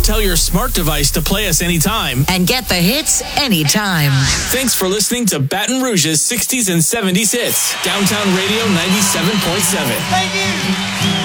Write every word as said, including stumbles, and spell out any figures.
Tell your smart device to play us anytime. And get the hits anytime. Thanks for listening to Baton Rouge's sixties and seventies hits. Downtown Radio ninety-seven point seven. Thank you.